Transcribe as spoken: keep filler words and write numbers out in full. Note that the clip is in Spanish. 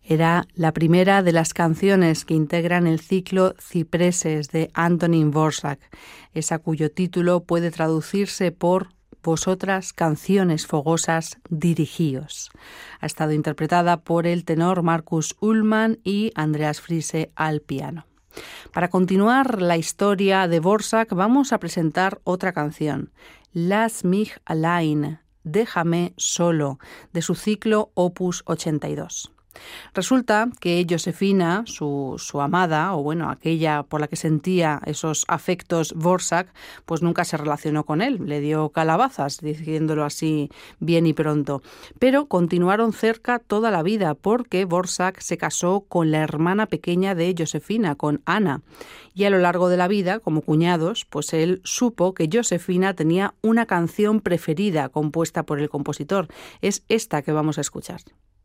Era la primera de las canciones que integran el ciclo Cipreses de Antonín Dvořák, esa cuyo título puede traducirse por Vosotras, canciones fogosas, dirigíos. Ha estado interpretada por el tenor Markus Ullmann y Andreas Friese al piano. Para continuar la historia de Dvořák, vamos a presentar otra canción, Lass mich allein, Déjame solo, de su ciclo Opus ochenta y dos. Resulta que Josefina, su, su amada, o bueno, aquella por la que sentía esos afectos Dvořák, pues nunca se relacionó con él, le dio calabazas, diciéndolo así bien y pronto. Pero continuaron cerca toda la vida, porque Dvořák se casó con la hermana pequeña de Josefina, con Ana. Y a lo largo de la vida, como cuñados, pues él supo que Josefina tenía una canción preferida compuesta por el compositor. Es esta que vamos a escuchar.